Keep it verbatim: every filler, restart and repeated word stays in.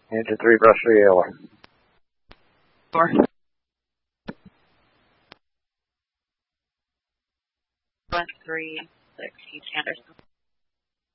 Engine three, brush three, A O R. Four. One, three, six, East Anderson.